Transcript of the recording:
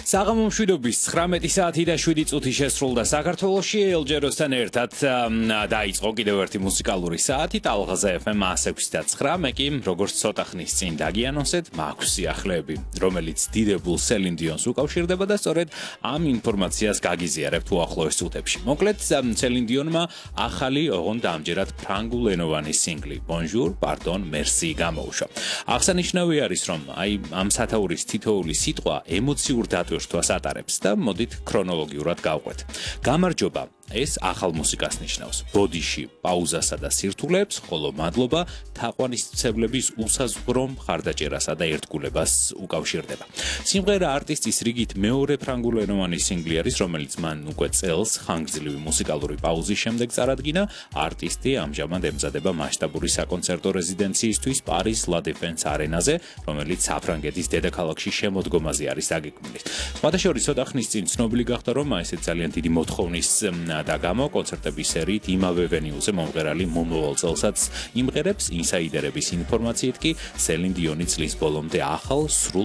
საღამო მშვიდობის 19 საათი და 7 წუთი შესრულდა საქართველოში ელჯეროსთან ერთად დაიწყო კიდევ ერთი მუსიკალური საათი ტალღაზე FM 106.9 მე კი როგორც ცოტა ხნის წინ დაგიანონსეთ მაქვს სიახლეები რომელიც დიდებულ სელინ დიონს უკავშირდება და სწორედ ამ ინფორმაციას გაგიზიარებთ უახლოეს წუთებში მოკლედ სელინ დიონმა ახალი ოღონდ ამჯერად ფრანგულენოვანი სინგლი Bonjour, Pardon, Merci გამოუშვა აღსანიშნავი არის რომ აი ამ სათაურის თითოეული სიტყვა ემოციურ დატვირთვას ატარებს და მოდით ქრონოლოგიურად გავყვეთ. გამარჯობა ეს ახალ მუსიკას ნიშნავს. ბოდიში პაუზასა და სირთულეებს, ხოლო მადლობა თაყვანისმცემლების უსაზღვრო მხარდაჭერასა და ერთგულებას უკავშირდება. სიმღერა არტისტის რიგით მეორე ფრანგულენოვანი სინგლი არის, რომელიც მან უკვე წელს ხანგრძლივი მუსიკალური პაუზის შემდეგ წარადგინა. არტისტი ამჟამად ემზადება მასშტაბური საკონცერტო რეზიდენციისთვის პარის La Défense არენაზე, რომელიც საფრანგეთის დედაქალაქში შემოდგომაზე არის დაგეგმილი. სხვადასხვა ცოტა ხნის წინ ცნობილი გახდა, რომ ესეც ძალიან დიდი მოთხოვნის და გამო კონცერტების სერიით იმავე ვენიუზე მომღერალი მომავალ წელსაც იმღერებს ინსაიდერების ინფორმაციით კი სელინ დიონი წლის ბოლომდე ახალ სრულ